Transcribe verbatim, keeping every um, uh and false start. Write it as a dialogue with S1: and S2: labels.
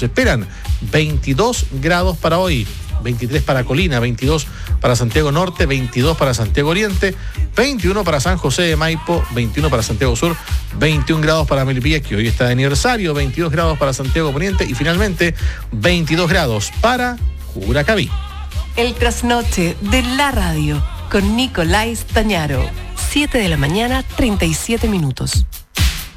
S1: Se esperan veintidós grados para hoy, veintitrés para Colina, veintidós para Santiago Norte, veintidós para Santiago Oriente, veintiuno para San José de Maipo, veintiuno para Santiago Sur, veintiún grados para Melipilla, que hoy está de aniversario, veintidós grados para Santiago Poniente y finalmente veintidós grados para Curacaví.
S2: El trasnoche de la radio con Nicolás Tañaro. siete de la mañana, treinta y siete minutos.